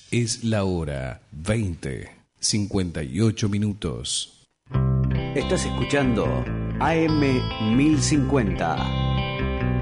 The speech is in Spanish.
Es la hora 20:58. Estás escuchando AM 1050.